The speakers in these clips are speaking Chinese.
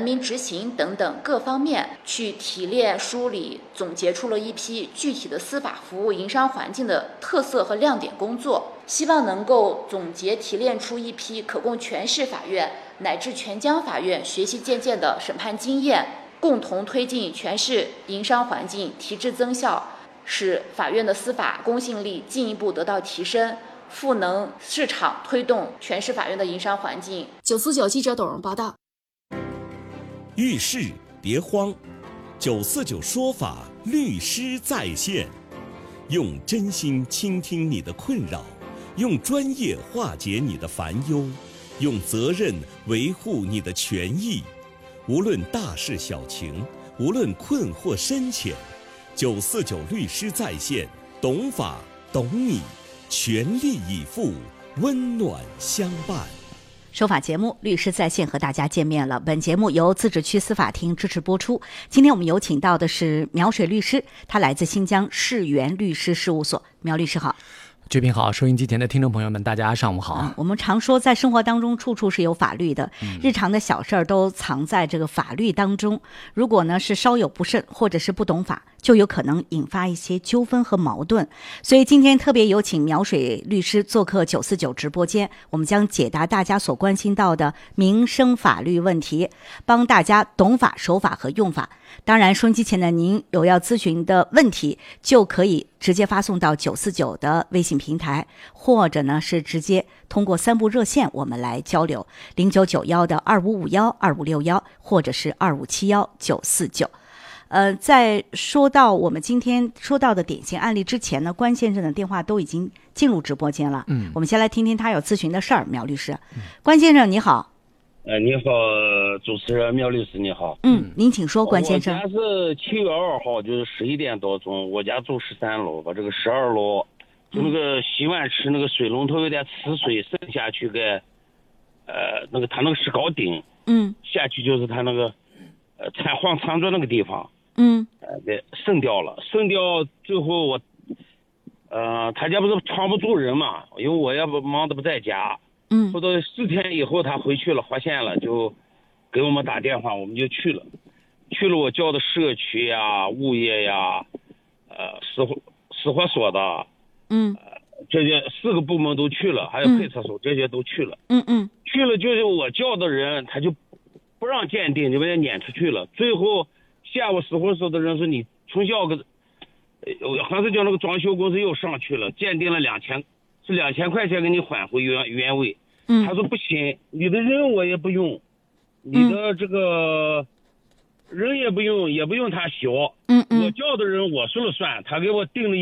民执行等等各方面去提炼梳理总结出了一批具体的司法服务营商环境的特色和亮点工作，希望能够总结提炼出一批可供全市法院乃至全疆法院学习借鉴的审判经验，共同推进全市营商环境提质增效，使法院的司法公信力进一步得到提升，赋能市场，推动全市法院的营商环境。 949记者董荣报道。 遇事别慌，949说法律师在线，用真心倾听你的困扰，用专业化解你的烦忧，用责任维护你的权益。无论大事小情，无论困惑深浅，949律师在线，懂法懂你，全力以赴，温暖相伴。 说法节目律师在线和大家见面了。本节目由自治区司法厅支持播出。今天我们有请到的是苗水律师，他来自新疆世源律师事务所。苗律师好。 居平好，收音机前的听众朋友们，大家上午好。 我们常说在生活当中处处是有法律的，日常的小事儿都藏在这个法律当中。如果呢是稍有不慎或者是不懂法，就有可能引发一些纠纷和矛盾。所以今天特别有请苗水律师做客949直播间，我们将解答大家所关心到的民生法律问题，帮大家懂法、守法和用法。当然收音机前的您有要咨询的问题，就可以直接发送到949的微信平台，或者呢是直接通过3部热线我们来交流，0991的2551、2561，或者是2571、949。在说到我们今天说到的典型案例之前呢，关先生的电话都已经进入直播间了。我们先来听听他有咨询的事儿。苗律师，关先生你好。 你好，主持人苗律师你好。 您请说，关先生。 我家是7月2号，就是11点多钟，我家住13楼，把这个12楼就那个洗碗池那个水龙头有点吃水渗下去个，那个他那个石膏顶，下去就是他那个换餐桌那个地方，给渗掉了，渗掉最后我，他家不是藏不住人嘛，因为我也忙得不在家。后头4天以后他回去了，发现了，就给我们打电话，我们就去了，我叫的社区呀、物业呀、司法所的，这些4个部门都去了，还有配车手这些都去了，去了就是我叫的人他就不让鉴定，就把他撵出去了。最后下午司法所的人说你从小个，好像是叫那个装修公司又上去了，鉴定了2000块钱给你返回原位。他说不行，你的人我也不用，你的这个人也不用他修。我叫的人我说了算，他给我定了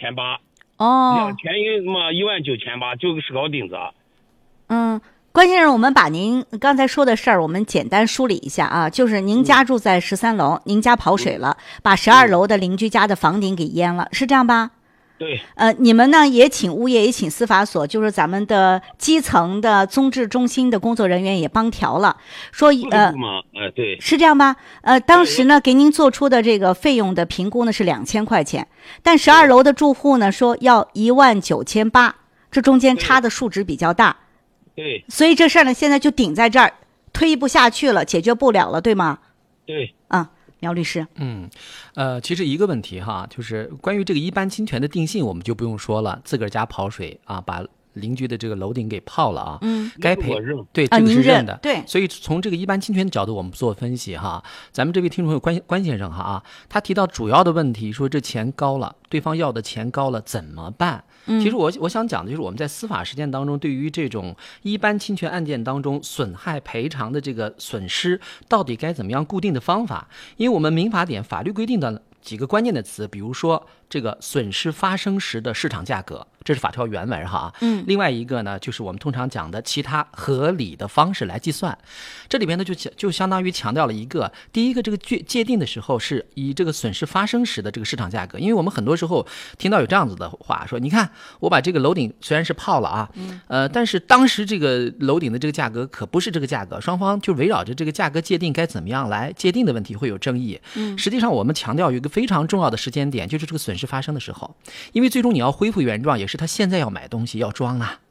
19800。2000嘛19800，就是搞顶子。 关先生，我们把您刚才说的事儿我们简单梳理一下啊，就是您家住在13楼，您家跑水了，把12楼的邻居家的房顶给淹了，是这样吧？ 对。 你们呢也请物业也请司法所，就是咱们的基层的综治中心的工作人员也帮调了，说对， 是这样吧？当时呢给您做出的这个费用的评估呢是2000块钱，但12楼的住户呢说要19800，这中间差的数值比较大。 对， 所以这事儿呢现在就顶在这儿，推不下去了，解决不了了，对吗？ 对。 苗律师。 其实一个问题哈，就是关于这个一般侵权的定性，我们就不用说了，自个儿家跑水啊，把邻居的这个楼顶给泡了啊，该赔，对，这个是认的， 对。 所以从这个一般侵权的角度，我们做分析哈。咱们这位听众关先生哈他提到主要的问题，说这钱高了，对方要的钱高了怎么办？其实我想讲的就是我们在司法实践当中，对于这种一般侵权案件当中损害赔偿的这个损失，到底该怎么样固定的方法？因为我们民法典法律规定的几个关键的词，比如说这个损失发生时的市场价格，这是法条原文哈。另外一个呢，就是我们通常讲的其他合理的方式来计算。这里边呢就相当于强调了一个，第一个这个界定的时候是以这个损失发生时的这个市场价格，因为我们很多时候听到有这样子的话，说你看我把这个楼顶虽然是泡了啊，但是当时这个楼顶的这个价格可不是这个价格，双方就围绕着这个价格界定该怎么样来界定的问题会有争议。实际上我们强调有一个非常重要的时间点，就是这个损失发生的时候，因为最终你要恢复原状，也是他现在要买东西要装啊。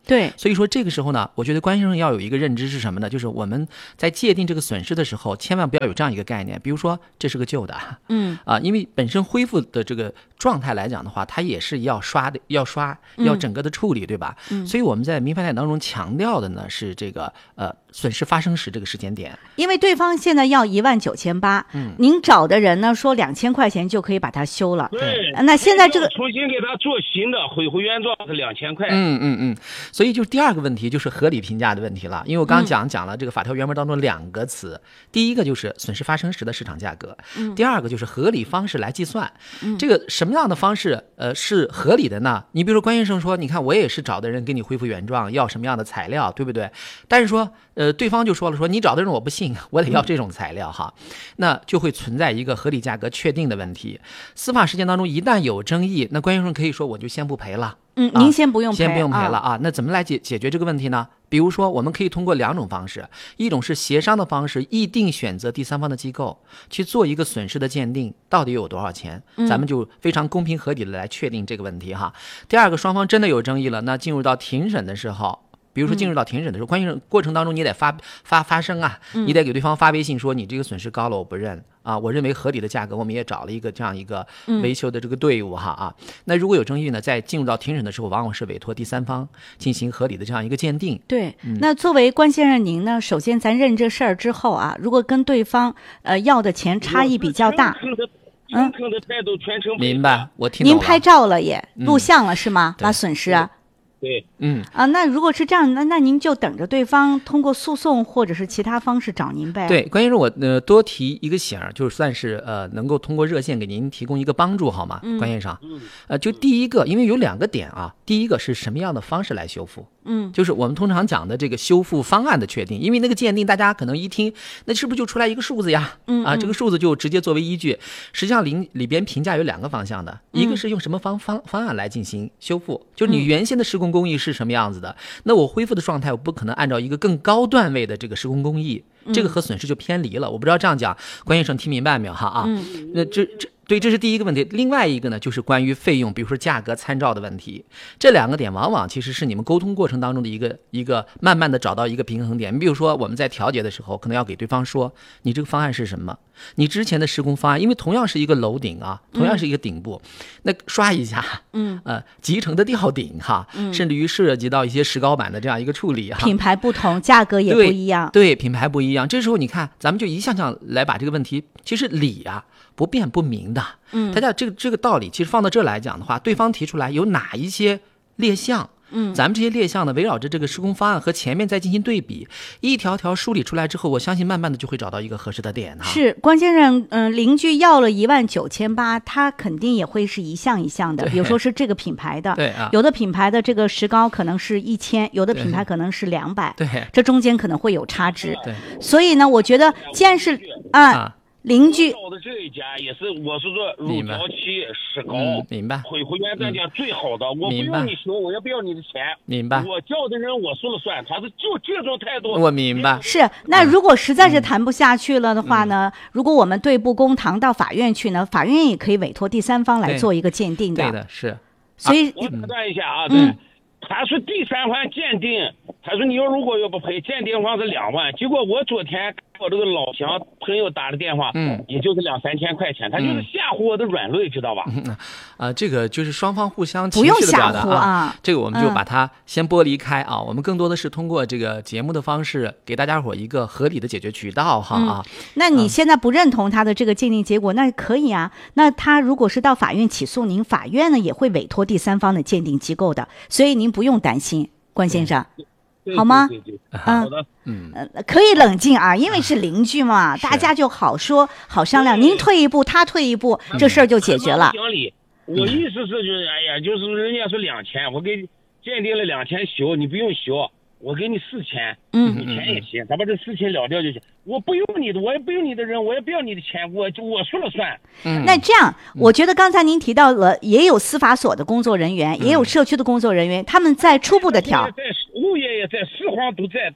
对， 所以说这个时候呢，我觉得关先生要有一个认知是什么呢？就是我们在界定这个损失的时候，千万不要有这样一个概念，比如说这是个旧的，因为本身恢复的这个状态来讲的话，它也是要刷的，要整个的处理，对吧？所以我们在民法典当中强调的呢是这个损失发生时这个时间点， 因为对方现在要19800，您找的人呢说2000块钱就可以把它修了， 对， 那现在这个重新给他做新的，恢复原状是2000块。 所以就是第二个问题就是合理评价的问题了，因为我刚刚讲了这个法条原文当中2个词，第一个就是损失发生时的市场价格，第二个就是合理方式来计算。这个什么样的方式是合理的呢？你比如说关先生说，你看我也是找的人给你恢复原状，要什么样的材料，对不对？但是说对方就说了，说你找的人我不信，我得要这种材料哈，那就会存在一个合理价格确定的问题。司法实践当中一旦有争议，那关先生可以说我就先不赔了。 您先不用赔， 了啊。那怎么来解决这个问题呢？比如说我们可以通过2种方式，一种是协商的方式，议定选择第三方的机构去做一个损失的鉴定，到底有多少钱，咱们就非常公平合理的来确定这个问题哈。第二个，双方真的有争议了，那进入到庭审的时候，比如说进入到庭审的时候，关键是过程当中你得发声啊，你得给对方发微信说你这个损失高了我不认啊，我认为合理的价格，我们也找了一个这样一个维修的这个队伍哈啊。那如果有争议呢，在进入到庭审的时候，往往是委托第三方进行合理的这样一个鉴定。 对，那作为关先生您呢，首先咱认这事儿之后啊，如果跟对方要的钱差异比较大， 诚恳的态度全程明白，我听懂了。 您拍照了也录像了是吗？把损失啊。 对， 那如果是这样，那您就等着对方通过诉讼或者是其他方式找您呗。 对，关键是我多提一个醒，就算是能够通过热线给您提供一个帮助，好吗？关先生，就第一个，因为有2个点啊，第一个是什么样的方式来修复？就是我们通常讲的这个修复方案的确定，因为那个鉴定大家可能一听，那是不是就出来一个数字呀？这个数字就直接作为依据。实际上里边评价有2个方向的，一个是用什么方案来进行修复，就是你原先的施工工艺是什么样子的，那我恢复的状态我不可能按照一个更高段位的这个施工工艺，这个和损失就偏离了。我不知道这样讲关先生听明白没有哈啊？那对，这是第一个问题。另外一个呢，就是关于费用，比如说价格参照的问题。这2个点往往其实是你们沟通过程当中的一个慢慢的找到一个平衡点。你比如说我们在调解的时候，可能要给对方说，你这个方案是什么？你之前的施工方案，因为同样是一个楼顶啊，同样是一个顶部，那刷一下，集成的吊顶哈，甚至于涉及到一些石膏板的这样一个处理哈， 品牌不同，价格也不一样。 对，品牌不一样。这时候你看，咱们就一项项来把这个问题，其实理啊不辩不明的。大家这个道理，其实放到这来讲的话，对方提出来有哪一些列项？咱们这些列项呢，围绕着这个施工方案和前面再进行对比，一条条梳理出来之后，我相信慢慢的就会找到一个合适的点哈。 是关先生，邻居要了19800，他肯定也会是一项一项的，比如说是这个品牌的， 对啊， 有的品牌的这个石膏可能是1000，有的品牌可能是200， 对， 这中间可能会有差值。 对， 所以呢，我觉得既然是邻居找的这一家也是，我是说乳胶漆石膏， 明白？ 恢复原状讲最好的，我不用你修，我也不要你的钱， 明白？ 我叫的人我说了算，他是就这种态度。 我明白。 是，那如果实在是谈不下去了的话呢，如果我们对簿公堂到法院去呢，法院也可以委托第三方来做一个鉴定的。 对的，是。 所以我打断一下啊，对。他说第三方鉴定，他说你如果要不赔，鉴定方是2万，结果我昨天我这个老乡朋友打的电话，也就是2-3千块钱，他就是吓唬我的软肋，知道吧？ 这个就是双方互相情绪的表达啊，这个我们就把它先剥离开啊，我们更多的是通过这个节目的方式给大家伙一个合理的解决渠道哈啊。 那你现在不认同他的这个鉴定结果，那可以啊。那他如果是到法院起诉您，法院呢也会委托第三方的鉴定机构的，所以您不用担心，关先生。好吗？ 好的， 可以冷静啊，因为是邻居嘛，大家就好说好商量。您退一步，他退一步，这事儿就解决了。 我意思是就是，哎呀，就是人家说2000，我给鉴定了2000修，你不用修，我给你4000，你钱也行，咱把这事情了掉就行。我不用你的，我也不用你的人，我也不要你的钱，我说了算。 那这样，我觉得刚才您提到了，也有司法所的工作人员，也有社区的工作人员，他们在初步的调， 物业也在，四方都在，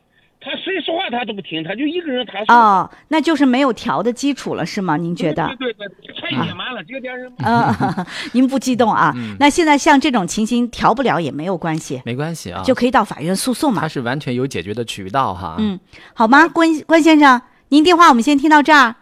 他谁说话他都不听，他就一个人他说。 哦，那就是没有调的基础了，是吗？您觉得？ 对，全野满了，这个点人。 您不激动啊？那现在像这种情形调不了也没有关系， 没关系啊， 就可以到法院诉讼嘛。 它是完全有解决的渠道哈。 好吗？关先生，您电话我们先听到这儿。